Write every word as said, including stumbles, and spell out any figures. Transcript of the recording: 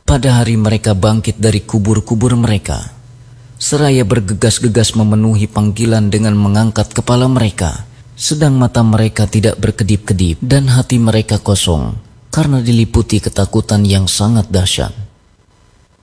pada hari mereka bangkit dari kubur-kubur mereka, seraya bergegas-gegas memenuhi panggilan dengan mengangkat kepala mereka, sedang mata mereka tidak berkedip-kedip dan hati mereka kosong karena diliputi ketakutan yang sangat dahsyat.